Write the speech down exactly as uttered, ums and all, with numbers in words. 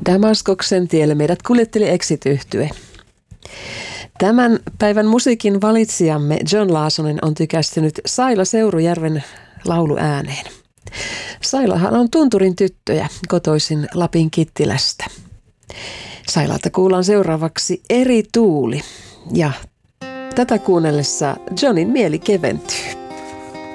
Damaskoksen tielle meidät kuljetteli Exit-yhtye. Tämän päivän musiikin valitsijamme John Laasonen on tykästynyt Saila Seurujärven lauluääneen. Sailahan on tunturin tyttöjä, kotoisin Lapin Kittilästä. Sailalta kuullaan seuraavaksi Eri tuuli, ja tätä kuunnellessa Johnin mieli keventyy.